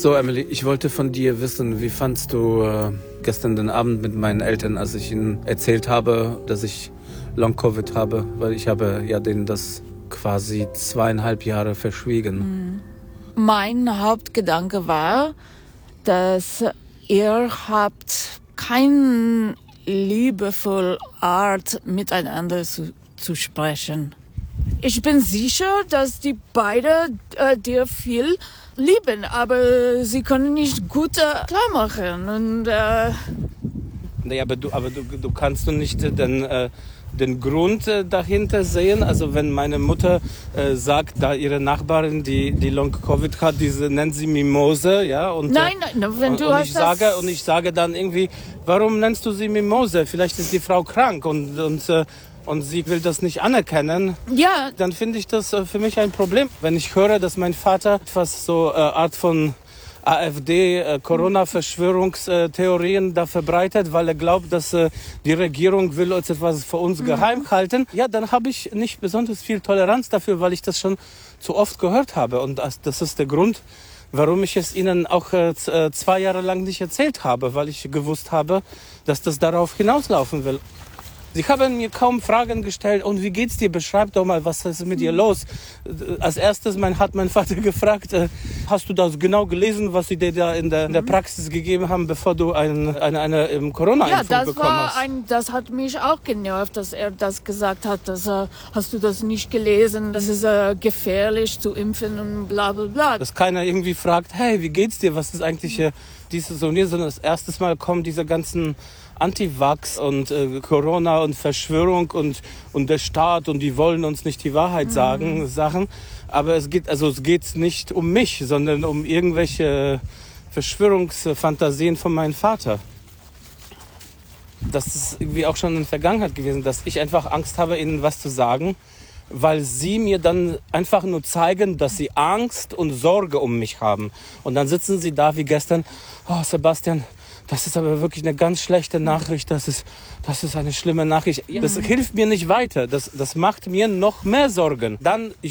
So, Emily, ich wollte von dir wissen, wie fandst du gestern den Abend mit meinen Eltern, als ich ihnen erzählt habe, dass ich Long-Covid habe, weil ich habe ja denen das quasi 2,5 Jahre verschwiegen. Mein Hauptgedanke war, dass ihr habt keine liebevolle Art, miteinander zu sprechen. Ich bin sicher, dass die beiden dir viel lieben, aber sie können nicht gut klar machen. Und, Nee, aber du kannst doch nicht den Grund dahinter sehen. Also wenn meine Mutter sagt, da ihre Nachbarin, die Long-Covid hat, diese nennt sie Mimose, ja? Und, nein, wenn du hast ich sage dann irgendwie, warum nennst du sie Mimose? Vielleicht ist die Frau krank und sie will das nicht anerkennen. Ja. Dann finde ich das für mich ein Problem. Wenn ich höre, dass mein Vater etwas so Art von AfD, Corona-Verschwörungstheorien da verbreitet, weil er glaubt, dass die Regierung will uns etwas vor uns geheim halten. Ja, dann habe ich nicht besonders viel Toleranz dafür, weil ich das schon zu oft gehört habe. Und das ist der Grund, warum ich es Ihnen auch 2 Jahre lang nicht erzählt habe, weil ich gewusst habe, dass das darauf hinauslaufen will. Sie haben mir kaum Fragen gestellt. Und wie geht's dir? Beschreib doch mal, was ist mit dir los? Als erstes hat mein Vater gefragt, hast du das genau gelesen, was sie dir da in der Praxis gegeben haben, bevor du eine Corona-Impfung bekommen hast? Das hat mich auch genervt, dass er das gesagt hat. Hast du das nicht gelesen? Das ist gefährlich zu impfen und bla bla bla. Dass keiner irgendwie fragt, hey, wie geht's dir? Was ist eigentlich dieses und jenes? Sondern das erste Mal kommen diese ganzen Antivax und Corona und Verschwörung und der Staat und die wollen uns nicht die Wahrheit sagen, Sachen. Aber es geht nicht um mich, sondern um irgendwelche Verschwörungsfantasien von meinem Vater. Das ist irgendwie auch schon in der Vergangenheit gewesen, dass ich einfach Angst habe, ihnen was zu sagen, weil sie mir dann einfach nur zeigen, dass sie Angst und Sorge um mich haben. Und dann sitzen sie da wie gestern, oh Sebastian, das ist aber wirklich eine ganz schlechte Nachricht, das ist eine schlimme Nachricht. Das hilft mir nicht weiter, das macht mir noch mehr Sorgen. Dann,